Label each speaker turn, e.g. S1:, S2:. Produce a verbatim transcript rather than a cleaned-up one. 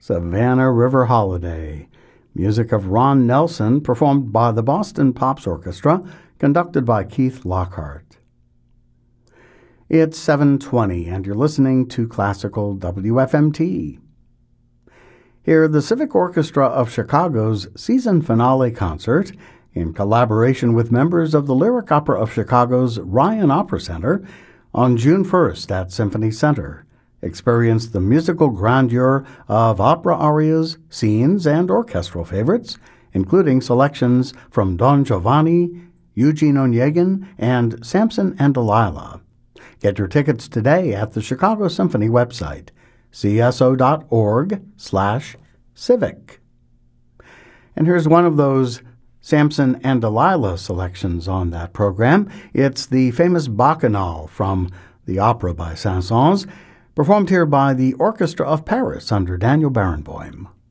S1: Savannah River Holiday. Music of Ron Nelson, performed by the Boston Pops Orchestra, conducted by Keith Lockhart. It's seven twenty, and you're listening to Classical W F M T. Hear the Civic Orchestra of Chicago's season finale concert in collaboration with members of the Lyric Opera of Chicago's Ryan Opera Center on June first at Symphony Center. Experience the musical grandeur of opera arias, scenes, and orchestral favorites, including selections from Don Giovanni, Eugene Onegin, and Samson and Delilah. Get your tickets today at the Chicago Symphony website, cso.org slash civic. And here's one of those Samson and Delilah selections on that program. It's the famous Bacchanal from the opera by Saint-Saëns, performed here by the Orchestra of Paris under Daniel Barenboim.